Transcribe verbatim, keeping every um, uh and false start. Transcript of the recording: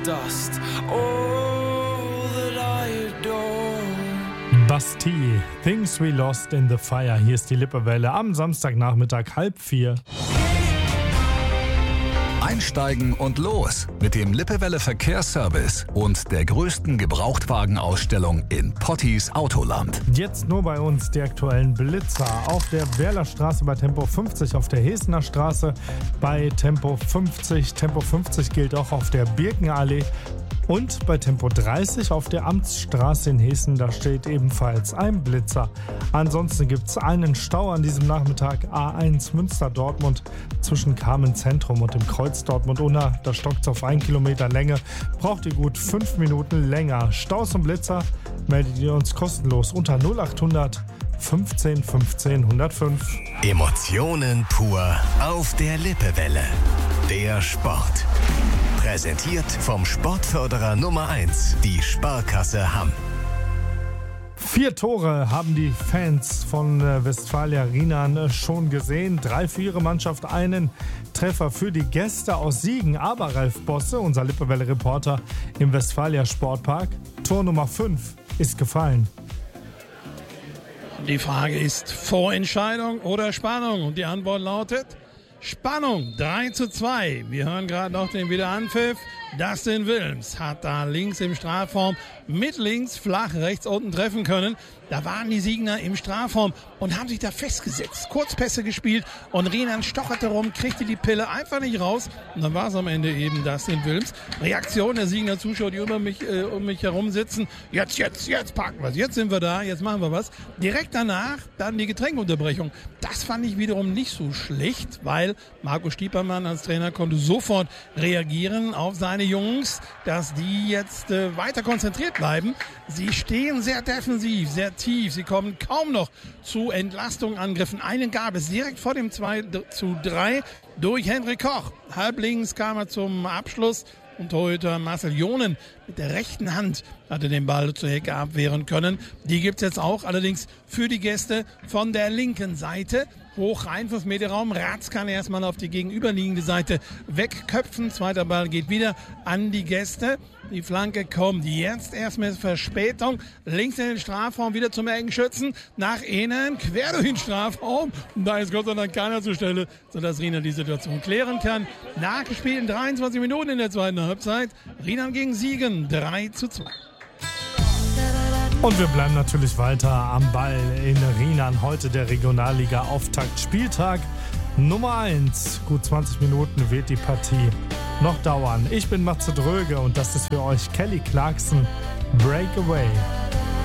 dust. All that I adore. Bastille, Things We Lost in the Fire. Hier ist die Lippewelle am Samstagnachmittag halb vier. Einsteigen und los mit dem Lippewelle Verkehrsservice und der größten Gebrauchtwagenausstellung in Pottis Autoland. Jetzt nur bei uns die aktuellen Blitzer. Auf der Werlerstraße bei Tempo fünfzig, auf der Hesener Straße bei Tempo fünfzig. Tempo fünfzig gilt auch auf der Birkenallee. Und bei Tempo dreißig auf der Amtsstraße in Hessen, da steht ebenfalls ein Blitzer. Ansonsten gibt es einen Stau an diesem Nachmittag A eins Münster-Dortmund zwischen Kamen-Zentrum und dem Kreuz Dortmund-Unna. Da stockt es auf ein Kilometer Länge, braucht ihr gut fünf Minuten länger. Staus und Blitzer meldet ihr uns kostenlos unter null acht hundert fünfzehn fünfzehn hundertfünf. Emotionen pur auf der Lippewelle. Der Sport. Präsentiert vom Sportförderer Nummer eins, die Sparkasse Hamm. Vier Tore haben die Fans von Westfalia Rienan schon gesehen. Drei für ihre Mannschaft, einen Treffer für die Gäste aus Siegen. Aber Ralf Bosse, unser Lippewelle-Reporter im Westfalia Sportpark, Tor Nummer fünf ist gefallen. Die Frage ist Vorentscheidung oder Spannung? Und die Antwort lautet Spannung, drei zu zwei. Wir hören gerade noch den Wiederanpfiff. Dustin Wilms hat da links im Strafraum mit links flach rechts unten treffen können. Da waren die Siegner im Strafraum und haben sich da festgesetzt. Kurzpässe gespielt und Rienan stocherte rum, kriegte die Pille einfach nicht raus. Und dann war es am Ende eben Dustin Wilms. Reaktion der Siegner Zuschauer, die über mich, äh, um mich herum sitzen. Jetzt, jetzt, jetzt packen wir es. Jetzt sind wir da, jetzt machen wir was. Direkt danach dann die Getränkunterbrechung. Das fand ich wiederum nicht so schlecht, weil Marco Stiepermann als Trainer konnte sofort reagieren auf seine Jungs, dass die jetzt äh, weiter konzentriert bleiben. Sie stehen sehr defensiv, sehr tief. Sie kommen kaum noch zu Entlastungsangriffen. Einen gab es direkt vor dem zwei zu drei durch Henrik Koch. Halblinks kam er zum Abschluss. Und Torhüter Marcel Jonen mit der rechten Hand hatte den Ball zur Hecke abwehren können. Die gibt's jetzt auch, allerdings für die Gäste von der linken Seite. Hoch rein, fünf Meter Raum. Ratz kann erstmal auf die gegenüberliegende Seite wegköpfen. Zweiter Ball geht wieder an die Gäste. Die Flanke kommt jetzt erst mit Verspätung. Links in den Strafraum, wieder zum engen Schützen. Nach innen, quer durch den Strafraum. Und da ist Gott sei Dank keiner zur Stelle, sodass Rienan die Situation klären kann. Nachgespielt in dreiundzwanzig Minuten in der zweiten Halbzeit. Rienan gegen Siegen, drei zu zwei. Und wir bleiben natürlich weiter am Ball in Rienan. Heute der Regionalliga-Auftakt. Spieltag Nummer eins. Gut zwanzig Minuten wird die Partie noch dauern. Ich bin Matze Dröge und das ist für euch Kelly Clarkson, Breakaway.